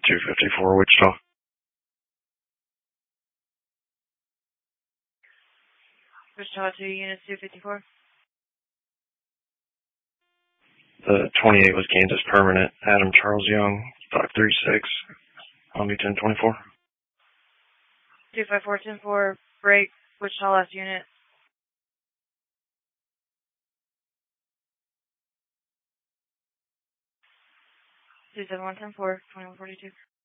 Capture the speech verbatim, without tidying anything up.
two fifty-four, Wichita. Wichita two, units two fifty-four. The twenty-eight was Kansas Permanent. Adam Charles Young, five three six, Omni ten twenty-four. two five four ten four, break, Wichita last unit. two seven one ten four, twenty-one forty-two.